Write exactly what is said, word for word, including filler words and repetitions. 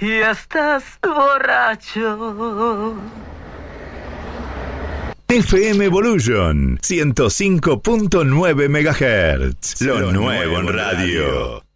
y estás borracho. F M Evolution ciento cinco punto nueve megahertz. Lo, Lo nuevo en radio.